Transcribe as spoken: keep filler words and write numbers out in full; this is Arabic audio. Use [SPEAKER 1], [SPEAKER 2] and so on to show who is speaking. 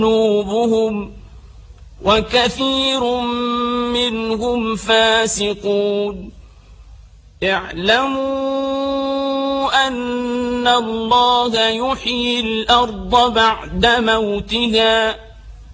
[SPEAKER 1] ذنوبهم وكثير منهم فاسقون. اعلموا أن الله يحيي الأرض بعد موتها